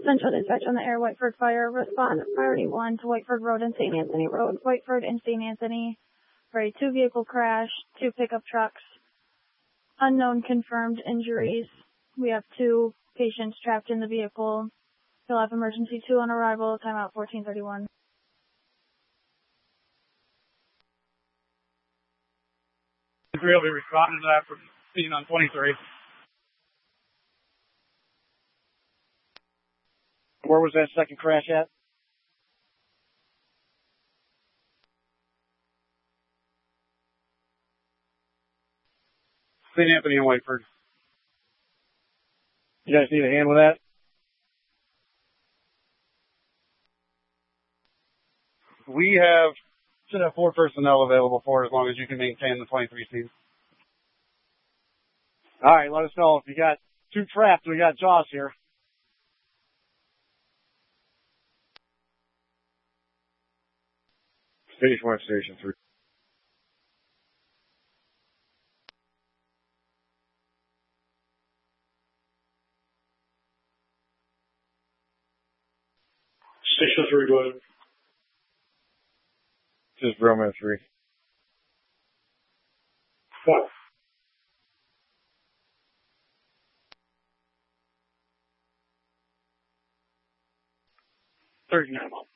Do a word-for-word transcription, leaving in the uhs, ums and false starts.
Central Dispatch on the air, Whiteford Fire. Respond priority one to Whiteford Road and Saint Anthony Road. Whiteford and Saint Anthony for a two-vehicle crash, two pickup trucks. Unknown confirmed injuries. We have two patients trapped in the vehicle. You'll have emergency two on arrival, timeout fourteen thirty-one. three will be responding to that for scene on twenty-three. Where was that second crash at? Saint Anthony and Whiteford. You guys need a hand with that? We have, should have four personnel available for it as long as you can maintain the twenty-three scene. All right, let us know if you got two trapped. We got Jaws here. Station one, station three. Station three, go ahead. This is Bromance three. What? thirty-nine.